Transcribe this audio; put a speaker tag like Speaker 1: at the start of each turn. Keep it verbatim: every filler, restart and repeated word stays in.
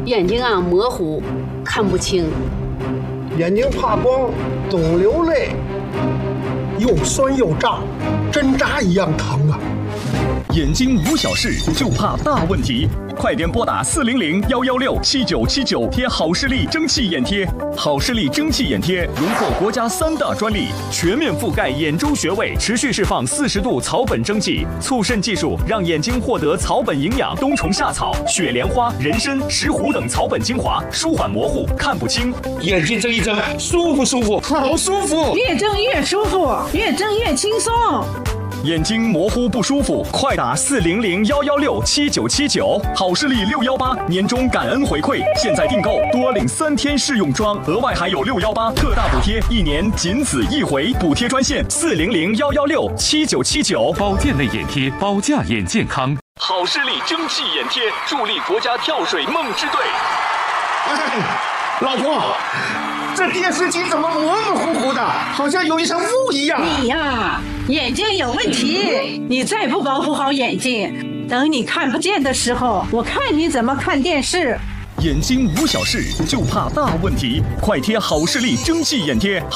Speaker 1: 眼睛啊模糊，看不清；
Speaker 2: 眼睛怕光，总流泪，
Speaker 3: 又酸又胀，针扎一样疼啊！
Speaker 4: 眼睛无小事，就怕大问题。快点拨打四零零幺幺六七九七九贴好视力蒸汽眼贴。好视力蒸汽眼贴荣获国家三大专利，全面覆盖眼周穴位，持续释放四十度草本蒸汽，促渗技术让眼睛获得草本营养、冬虫夏草、雪莲花、人参、石斛等草本精华，舒缓模糊、看不清。
Speaker 5: 眼睛睁一睁，舒服舒服，好舒服，
Speaker 6: 越睁越舒服，越睁越轻松。
Speaker 4: 眼睛模糊不舒服，快打四零零幺幺六七九七九。好视力六幺八年终感恩回馈，现在订购多领三天试用装，额外还有六幺八特大补贴，一年仅此一回。补贴专线四零零幺幺六七九七九。
Speaker 7: 保健类眼贴，保驾眼健康。
Speaker 4: 好视力蒸汽眼贴，助力国家跳水梦之队。
Speaker 5: 哎，老婆，这电视机怎么模模糊糊的，好像有一层雾一样？
Speaker 6: 你呀，眼睛有问题，你再不保护好眼睛，等你看不见的时候，我看你怎么看电视。
Speaker 4: 眼睛无小事，就怕大问题，快贴好视力蒸汽眼贴。